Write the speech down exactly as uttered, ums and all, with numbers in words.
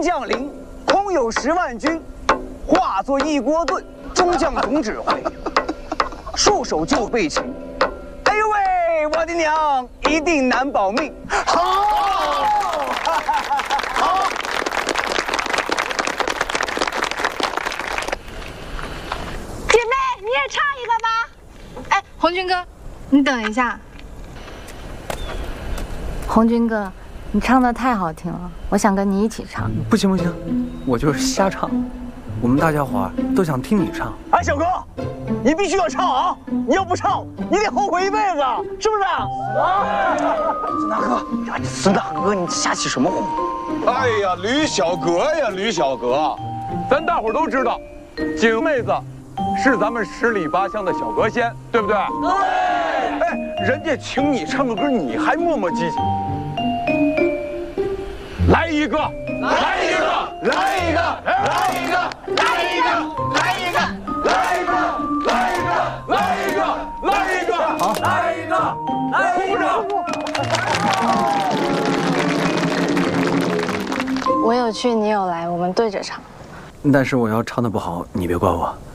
天降临，空有十万军，化作一锅炖。中将总指挥，束手就被擒。哎呦喂，我的娘，一定难保命。好，好。 姐妹，你也唱一个吧。 哎，红军哥，你等一下。红军哥，你唱的太好听了，我想跟你一起唱。 不行不行，我就是瞎唱。我们大家伙都想听你唱。 哎，小哥，你必须要唱啊！你要不唱，你得后悔一辈子，是不是？啊！孙大哥，呀，孙大哥，你瞎起什么哄？ 哎呀，吕小阁呀，吕小阁，咱大伙儿都知道，景妹子是咱们十里八乡的小阁仙，对不对？对。哎，人家请你唱个歌，你还磨磨唧唧。来一个，来一个，来一个，来一个，来一个，来一个，来一个，来一个，来一个，来一个，好，来一个，来一个。 我有去，你有来，我们对着唱。 但是我要唱的不好，你别怪我。